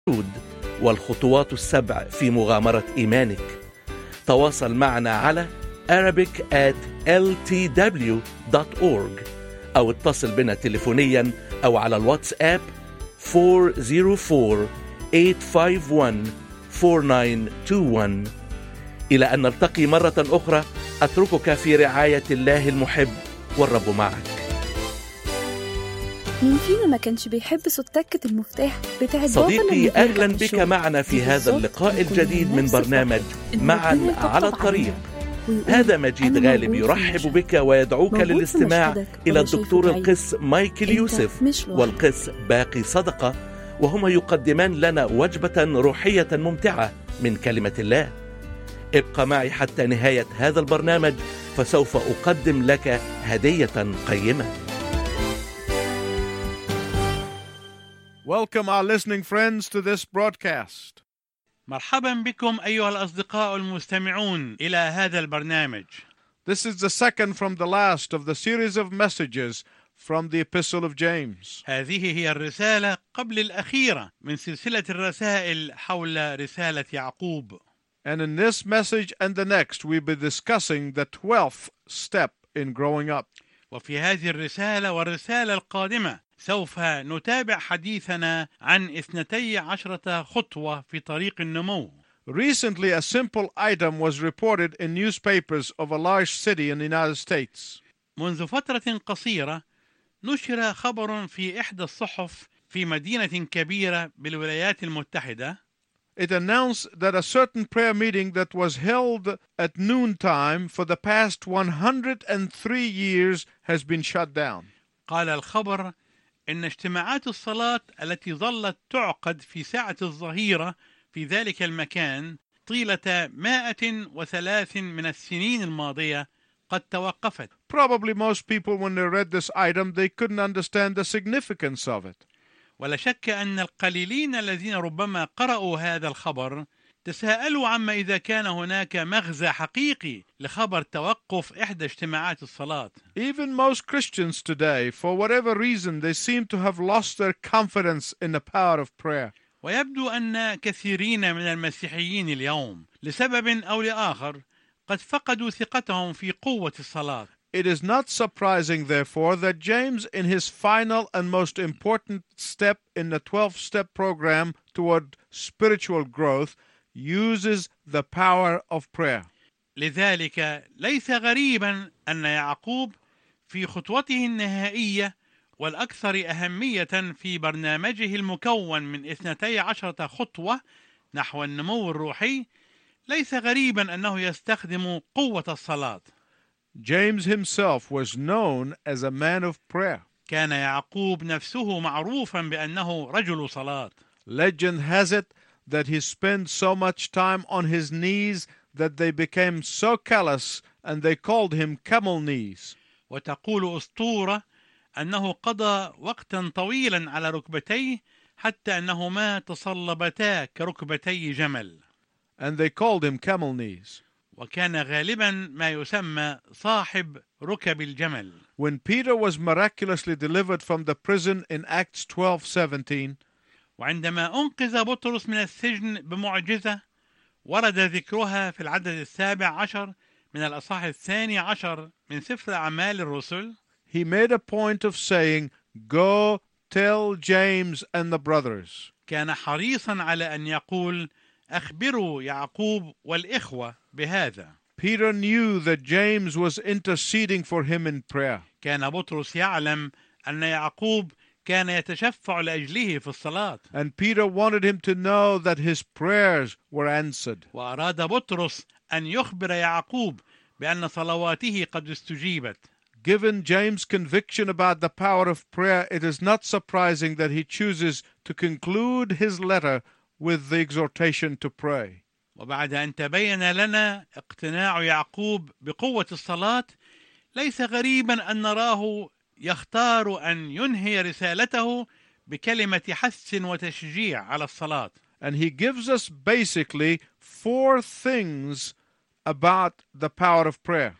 والخطوات السبع في مغامرة إيمانك. تواصل معنا على arabic@ltw.org أو اتصل بنا تليفونيا أو على الواتساب 404-851-4921. إلى أن نلتقي مرة أخرى، أتركك في رعاية الله المحب، والرب معك. مين فينا ما كانش بيحب صوت تكة المفتاح بتاعت صديقي، أهلا بك معنا في هذا اللقاء الجديد من برنامج معا على الطريق. هذا مجيد غالب يرحب بك ويدعوك للاستماع إلى الدكتور القس مايكل يوسف والقس باقي صدقة، وهما يقدمان لنا وجبة روحية ممتعة من كلمة الله. ابقى معي حتى نهاية هذا البرنامج، فسوف أقدم لك هدية قيمة. Welcome our listening friends to this broadcast. مرحبا بكم أيها الأصدقاء المستمعون إلى هذا البرنامج. This is the second from the last of the series of messages from the Epistle of James. هذه هي الرسالة قبل الأخيرة من سلسلة الرسائل حول رسالة يعقوب. And in this message and the next we'll be discussing the 12th step in growing up. وفي هذه الرسالة والرسالة القادمة سوف نتابع حديثنا عن 12 خطوة في طريق النمو. Recently, a simple item was reported in newspapers of a large city in the United States. منذ فترة قصيرة نشر خبر في إحدى الصحف في مدينة كبيرة بالولايات المتحدة. It announced that a certain prayer meeting that was held at noontime for the past 103 years has been shut down. قال الخبر إن اجتماعات الصلاة التي ظلت تعقد في ساعة الظهيرة في ذلك المكان طيلة 103 من السنين الماضية قد توقفت. Probably most people when they read this item they couldn't understand the significance of it. ولا شك أن القليلين الذين ربما قرأوا هذا الخبر تساءلوا عما إذا كان هناك مغزى حقيقي لخبر توقف إحدى اجتماعات الصلاة. Even most Christians today, for whatever reason, they seem to have lost their confidence in the power of prayer. ويبدو أن كثيرين من المسيحيين اليوم لسبب أو لآخر قد فقدوا ثقتهم في قوة الصلاة. It is not surprising, therefore, that James, in his final and most important step in the 12-step program toward spiritual growth, uses the power of prayer. لذلك ليس غريبا أن يعقوب في خطوته النهائية والأكثر أهمية في برنامجه المكون من 12 خطوة نحو النمو الروحي، ليس غريبا أنه يستخدم قوة الصلاة. James himself was known as a man of prayer. كان يعقوب نفسه معروفا بأنه رجل صلاة. Legend has it that he spent so much time on his knees that they became so callous and they called him camel knees. وتقول أسطورة أنه قضى وقتا طويلا على ركبتيه حتى أنهما تصلبتا كركبتي جمل. And they called him camel knees. وكان غالبا ما يسمى صاحب ركب الجمل. When Peter was miraculously delivered from the prison in Acts 12:17, وعندما أنقذ بطرس من السجن بمعجزة ورد ذكرها في العدد 17 من الأصحاح 12 من سفر أعمال الرسل، he made a point of saying, "Go tell James and the brothers." كان حريصا على أن يقول أخبروا يعقوب والإخوة بهذا. Peter knew that James was interceding for him in prayer. كان بطرس يعلم أن يعقوب كان يتشفع لأجله في الصلاة. And Peter wanted him to know that his prayers were answered. وأراد بطرس أن يخبر يعقوب بأن صلواته قد استجيبت. Given James' conviction about the power of prayer, it is not surprising that he chooses to conclude his letter with the exhortation to pray. وبعد أن تبين لنا اقتناع يعقوب بقوة الصلاة، ليس غريبا أن نراه يختار أن ينهي رسالته بكلمة حث وتشجيع على الصلاة. And he gives us basically 4 things about the power of prayer.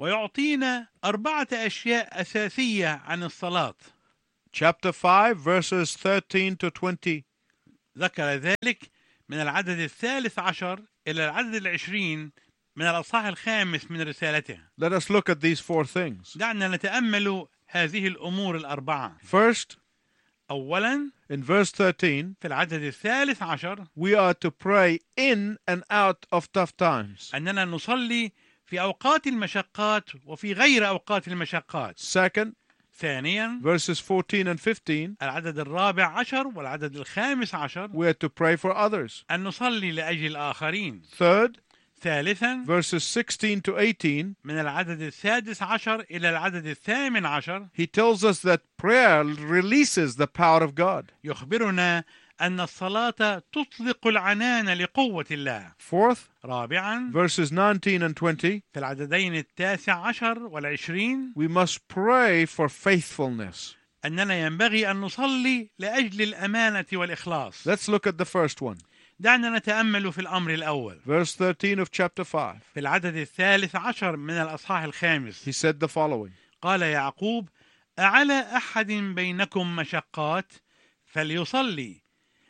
ويعطينا 4 أشياء أساسية عن الصلاة. Chapter 5 verses 13 to 20. ذكر ذلك من العدد 13 إلى العدد 20 من الأصحاح 5 من رسالته. Let us look at these 4 things. دعنا نتأمل هذه الأمور الأربعة. First, أولا in verse 13, في العدد 13 we are to pray in and out of tough times. أننا نصلي في أوقات المشقات وفي غير أوقات المشقات. Second, ثانيا verses 14 and 15, العدد 14 والعدد 15 we are to pray for others. أن نصلي لأجل الآخرين. Third, ثالثا verses 16 to 18, من العدد 16 إلى العدد 18 he tells us that prayer releases the power of God. يخبرنا أن الصلاة تطلق العنان لقوة الله. Fourth, رابعا verses 19 and 20, في العددين 19 والعشرين we must pray for faithfulness. أننا ينبغي أن نصلي لأجل الأمانة والإخلاص. Let's look at the first one. دعنا نتأمل في الأمر الأول. Verse 13 of chapter 5. في العدد 13 من الأصحاح 5 He said the following. قال يعقوب: أعلى أحد بينكم مشقات فليصلي،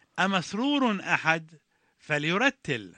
أمسرور أحد فليرتل.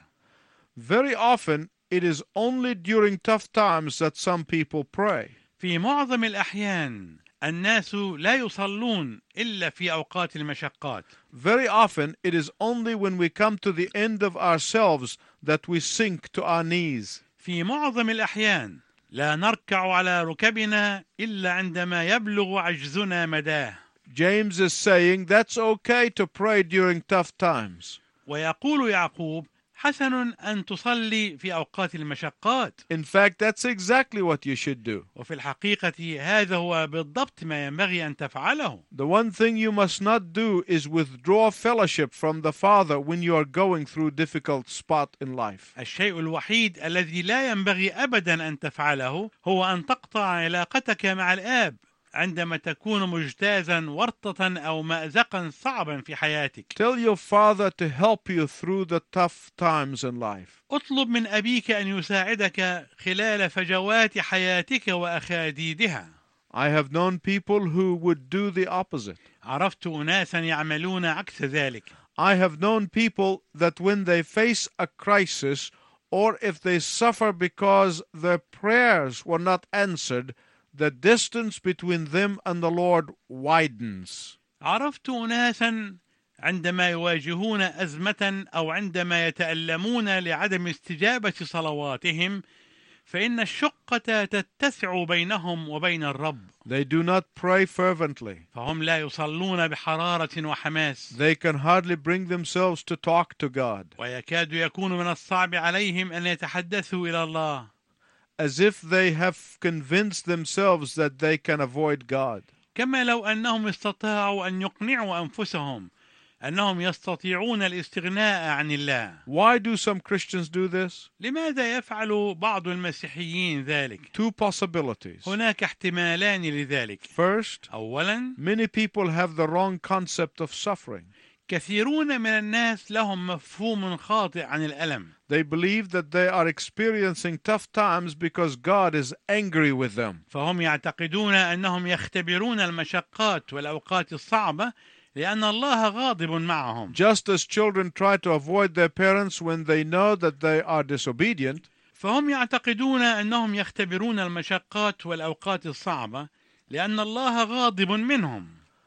Very often it is only during tough times that some people pray. في معظم الأحيان الناس لا يصلون إلا في أوقات المشقات. Very often it is only when we come to the end of ourselves that we sink to our knees. في معظم الأحيان لا نركع على ركبنا إلا عندما يبلغ عجزنا مداه. James is saying that's okay to pray during tough times. ويقول يعقوب: حسن أن تصلي في أوقات المشقات. In fact, that's exactly what you should do. وفي الحقيقة هذا هو بالضبط ما ينبغي أن تفعله. The one thing you must not do is withdraw fellowship from the Father when you are going through a difficult spot in life. الشيء الوحيد الذي لا ينبغي أبدا أن تفعله هو أن تقطع علاقتك مع الآب عندما تكون مجتازا ورطة أو مأزقا صعبا في حياتك. Tell your father to help you through the tough times in life. اطلب من أبيك أن يساعدك خلال فجوات حياتك وأخاديدها. I have known people who would do the opposite. عرفت أناسا يعملون عكس ذلك. I have known people that when they face a crisis or if they suffer because their prayers were not answered, the distance between them and the Lord widens. عرفت أناسا عندما يواجهون أزمة أو عندما يتألمون لعدم استجابة صلواتهم فإن الشقة تتسع بينهم وبين الرب. They do not pray fervently. فهم لا يصلون بحرارة وحماس. They can hardly bring themselves to talk to God. ويكاد يكون من الصعب عليهم أن يتحدثوا إلى الله. As if they have convinced themselves that they can avoid God. كما لو أنهم استطاعوا أن يقنعوا أنفسهم أنهم يستطيعون الاستغناء عن الله. Why do some Christians do this? لماذا يفعل بعض المسيحيين ذلك؟ 2 possibilities. هناك احتمالان لذلك. First, أولا، many people have the wrong concept of suffering. كثيرون من الناس لهم مفهوم خاطئ عن الألم. They believe that they are experiencing tough times because God is angry with them. فهم يعتقدون أنهم يختبرون المشقات والأوقات الصعبة لأن الله غاضب معهم. Just as children try to avoid their parents when they know that they are disobedient, فهم يعتقدون أنهم يختبرون المشقات والأوقات الصعبة لأن الله غاضب منهم.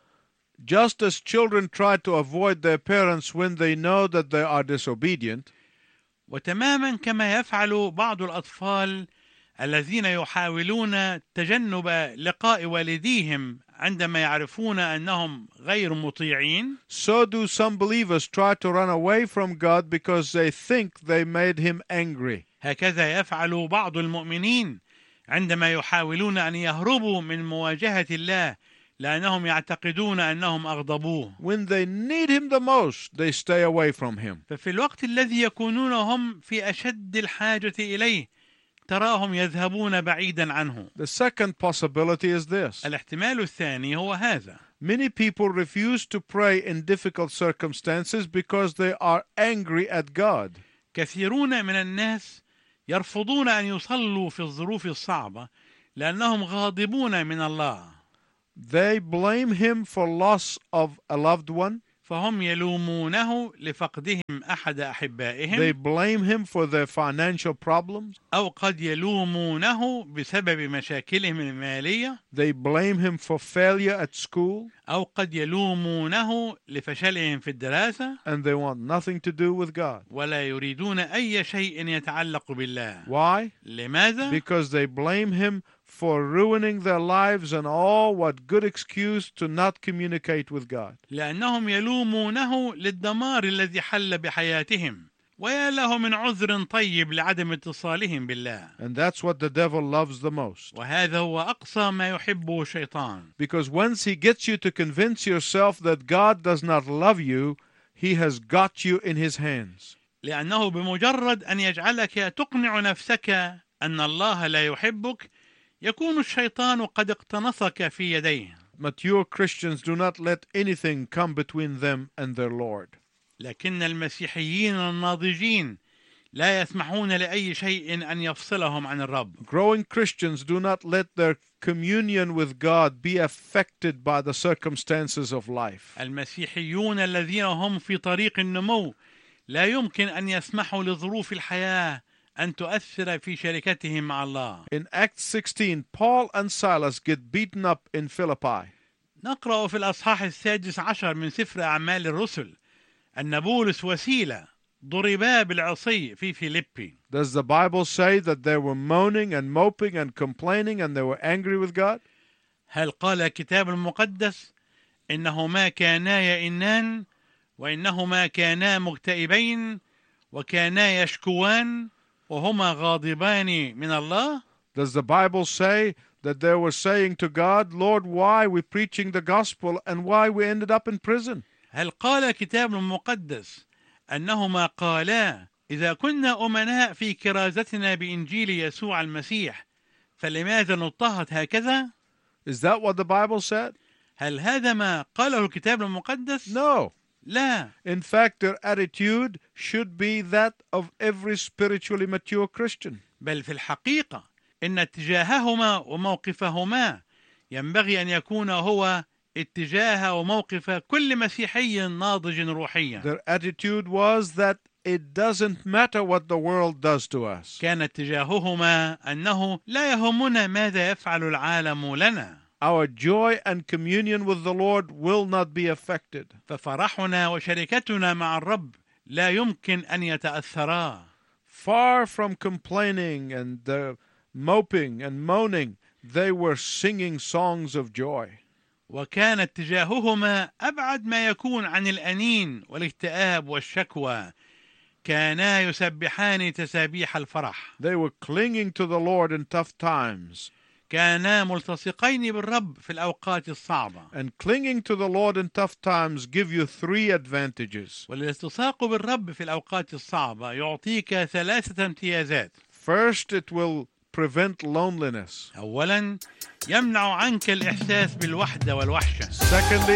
just as children try to avoid their parents when they know that they are disobedient, وتماما كما يفعل بعض الأطفال الذين يحاولون تجنب لقاء والديهم عندما يعرفون أنهم غير مطيعين, so do some believers try to run away from God because they think they made him angry. هكذا يفعل بعض المؤمنين عندما يحاولون أن يهربوا من مواجهة الله لأنهم يعتقدون أنهم أغضبوه. When they need him the most, they stay away from him. ففي الوقت الذي يكونون هم في أشد الحاجة إليه تراهم يذهبون بعيدا عنه. The second possibility is this. الاحتمال الثاني هو هذا. Many people refuse to pray in difficult circumstances because they are angry at God. كثيرون من الناس يرفضون أن يصلوا في الظروف الصعبة لأنهم غاضبون من الله. They blame him for loss of a loved one. فهم يلومونه لفقدهم أحد أحبائهم. They blame him for their financial problems. أو قد يلومونه بسبب مشاكلهم المالية. They blame him for failure at school. أو قد يلومونه لفشلهم في الدراسة. And they want nothing to do with God. ولا يريدون أي شيء يتعلق بالله. Why? لماذا؟ Because they blame him for ruining their lives and all what good excuse to not communicate with God. لأنهم يلومونه للدمار الذي حل بحياتهم، ويا له من عذر طيب لعدم اتصالهم بالله. And that's what the devil loves the most. وهذا هو أقصى ما يحبه الشيطان. Because once he gets you to convince yourself that God does not love you, he has got you in his hands. لأنه بمجرد أن يجعلك تقنع نفسك أن الله لا يحبك، يكون الشيطان قد اقتنصك في يديه. Mature Christians do not let anything come between them and their Lord. لكن المسيحيين الناضجين لا يسمحون لأي شيء أن يفصلهم عن الرب. Growing Christians do not let their communion with God be affected by the circumstances of life. المسيحيون الذين هم في طريق النمو لا يمكن أن يسمحوا لظروف الحياة أن تؤثر في شركتهم مع الله. In Acts 16, Paul and Silas get beaten up in Philippi. نقرأ في الأصحاح 16 من سفر أعمال الرسل أن بولس وسيلة ضربا بالعصي في فيليبي. Does the Bible say that they were moaning and moping and complaining and they were angry with God? هل قال الكتاب المقدس إنهما كانا يئنان وإنهما كانا مكتئبين وكانا يشكوان وهما غاضبان من الله؟ Does the Bible say that they were saying to God, Lord, why are we preaching the gospel and why we ended up in prison? هل قال الكتاب المقدس أنهما قالا إذا كنا أمناء في كرازتنا بإنجيل يسوع المسيح فلماذا نضطهد هكذا؟ Is that what the Bible said? هل هذا ما قاله الكتاب المقدس؟ No. لا. In fact, their attitude should be that of every spiritually mature Christian. بل في الحقيقة إن اتجاههما وموقفهما ينبغي أن يكون هو اتجاه وموقف كل مسيحي ناضج روحيا. Their attitude was that it doesn't matter what the world does to us. كان اتجاههما أنه لا يهمنا ماذا يفعل العالم لنا. Our joy and communion with the Lord will not be affected. ففرحنا وشركتنا مع الرب لا يمكن أن يتأثرا. Far from complaining and moping and moaning, they were singing songs of joy. وكان اتجاههما أبعد ما يكون عن الأنين والاكتئاب والشكوى. كانا يسبحان تسابيح الفرح. They were clinging to the Lord in tough times. كانا ملتصقين بالرب في الأوقات الصعبة. And clinging to the Lord in tough times give you 3 advantages. والالتصاق بالرب في الأوقات الصعبة يعطيك 3 امتيازات. First, it will prevent loneliness. أولا، يمنع عنك الإحساس بالوحدة والوحشة. Secondly,